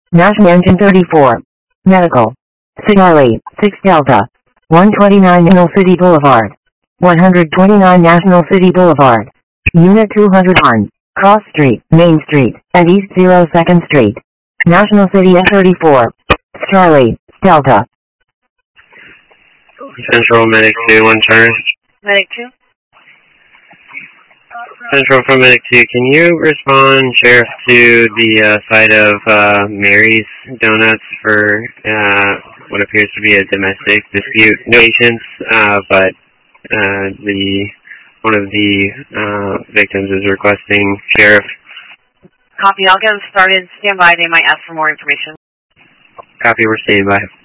National Engine 34. Medical. Cigarli, 6 Delta. 129 National City Boulevard. 129 National City Boulevard. Unit 201. Cross Street, Main Street, and East 02nd Street. National City N34. Charlie, Delta. Central Medic 2, 1 turn. Medic 2. Central from Medic 2, can you respond, Sheriff, to the site of Mary's Donuts for what appears to be a domestic dispute? No patients, but one of the victims is requesting Sheriff. Copy, I'll get them started. Stand by, they might ask for more information. Copy, we're standing by.